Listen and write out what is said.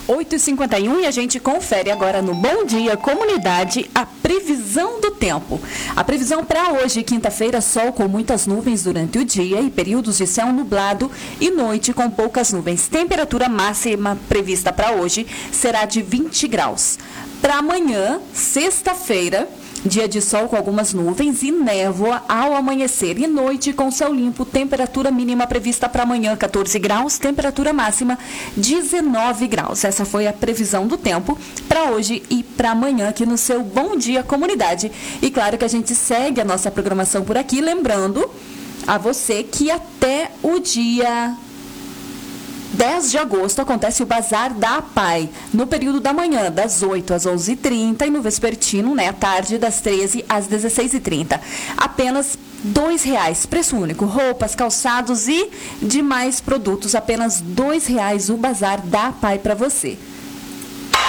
8h51 e a gente confere agora no Bom Dia Comunidade a previsão do tempo. A previsão para hoje, quinta-feira, sol com muitas nuvens durante o dia e períodos de céu nublado e noite com poucas nuvens. Temperatura máxima prevista para hoje será de 20 graus. Para amanhã, sexta-feira, dia de sol com algumas nuvens e névoa ao amanhecer e noite com céu limpo. Temperatura mínima prevista para amanhã 14 graus, temperatura máxima 19 graus. Essa foi a previsão do tempo para hoje e para amanhã aqui no seu Bom Dia Comunidade. E claro que a gente segue a nossa programação por aqui, lembrando a você que até o dia 10 de agosto acontece o Bazar da APAI, no período da manhã, das 8 às 11h30 e no vespertino, à tarde, das 13 às 16h30. Apenas R$2, preço único, roupas, calçados e demais produtos, apenas R$2 o Bazar da APAI para você.